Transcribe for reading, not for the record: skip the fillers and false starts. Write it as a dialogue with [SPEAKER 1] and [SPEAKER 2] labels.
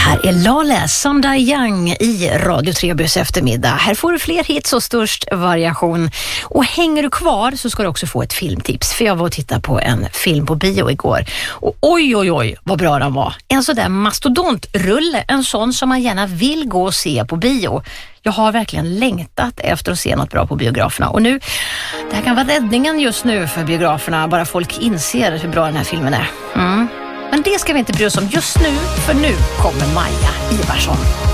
[SPEAKER 1] Här är Lale Sandai Young i Radio Trebus eftermiddag. Här får du fler hits och störst variation. Och hänger du kvar så ska du också få ett filmtips. För jag var och tittade på en film på bio igår. Och oj vad bra den var. En sådär mastodontrulle. En sån som man gärna vill gå och se på bio. Jag har verkligen längtat efter att se något bra på biograferna. Och nu, det här kan vara räddningen just nu för biograferna. Bara folk inser hur bra den här filmen är. Men det ska vi inte bry oss om just nu, för nu kommer Maja Ivarsson.